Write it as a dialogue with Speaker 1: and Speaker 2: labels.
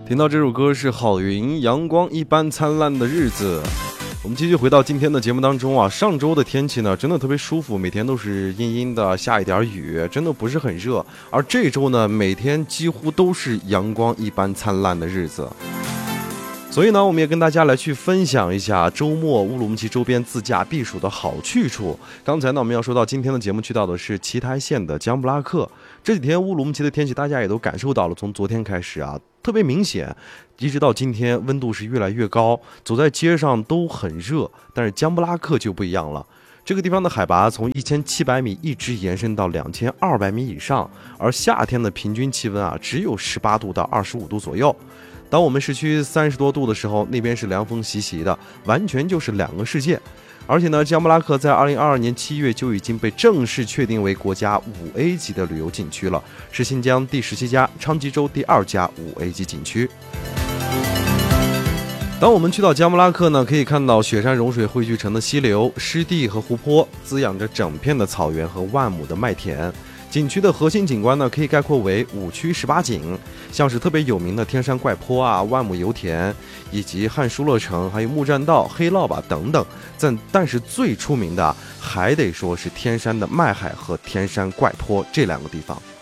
Speaker 1: 听到这首歌是郝云，阳光一般灿烂的日子。我们继续回到今天的节目当中啊，上周的天气呢真的特别舒服，每天都是阴阴的，下一点雨，真的不是很热。而这周呢，每天几乎都是阳光一般灿烂的日子。所以呢，我们也跟大家来去分享一下周末乌鲁木齐周边自驾避暑的好去处。刚才呢，我们要说到今天的节目去到的是奇台县的江布拉克。这几天乌鲁木齐的天气，大家也都感受到了，从昨天开始啊，特别明显，一直到今天温度是越来越高，走在街上都很热。但是江布拉克就不一样了，这个地方的海拔从1700米一直延伸到2200米以上，而夏天的平均气温啊只有18度到25度左右。当我们市区30多度的时候，那边是凉风习习的，完全就是两个世界。而且呢，江布拉克在2022年7月就已经被正式确定为国家5A 级的旅游景区了，是新疆第17家，昌吉州第2家5A 级景区。当我们去到江布拉克呢，可以看到雪山融水汇聚成的溪流、湿地和湖泊，滋养着整片的草原和万亩的麦田。景区的核心景观呢，可以概括为5区18景，像是特别有名的天山怪坡啊、万亩油田，以及汉书乐城，还有木栈道、黑涝吧等等。但是最出名的还得说是天山的麦海和天山怪坡这两个地方。